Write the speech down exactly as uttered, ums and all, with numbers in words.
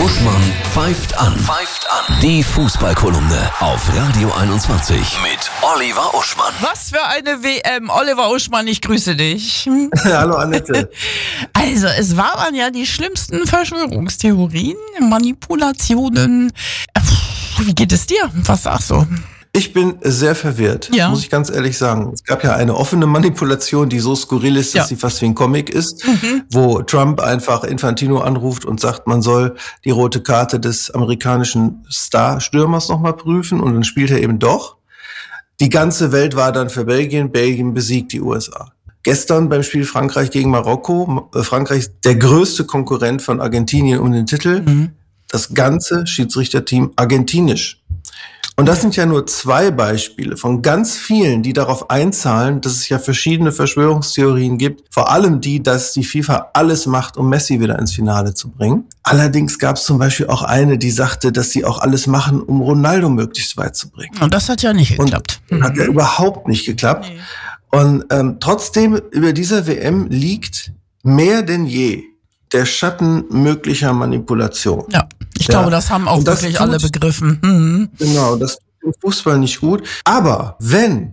Uschmann pfeift an. Pfeift an. Die Fußballkolumne auf Radio einundzwanzig mit Oliver Uschmann. Was für eine W M. Oliver Uschmann, ich grüße dich. Hallo Annette. Also, es waren ja die schlimmsten Verschwörungstheorien, Manipulationen. Wie geht es dir? Was sagst du? Ich bin sehr verwirrt, ja. muss ich ganz ehrlich sagen. Es gab ja eine offene Manipulation, die so skurril ist, dass ja. sie fast wie ein Comic ist, mhm. wo Trump einfach Infantino anruft und sagt, man soll die rote Karte des amerikanischen Star-Stürmers nochmal prüfen, und dann spielt er eben doch. Die ganze Welt war dann für Belgien. Belgien besiegt die U S A. Gestern beim Spiel Frankreich gegen Marokko, Frankreich der größte Konkurrent von Argentinien um den Titel, mhm. das ganze Schiedsrichterteam argentinisch. Und das sind ja nur zwei Beispiele von ganz vielen, die darauf einzahlen, dass es ja verschiedene Verschwörungstheorien gibt. Vor allem die, dass die FIFA alles macht, um Messi wieder ins Finale zu bringen. Allerdings gab es zum Beispiel auch eine, die sagte, dass sie auch alles machen, um Ronaldo möglichst weit zu bringen. Und das hat ja nicht geklappt. Und hat ja überhaupt nicht geklappt. Nee. Und ähm, trotzdem, über dieser W M liegt mehr denn je der Schatten möglicher Manipulation. Ja, ich glaube, ja. das haben auch das wirklich tut, alle begriffen. Mhm. Genau, das tut im Fußball nicht gut. Aber wenn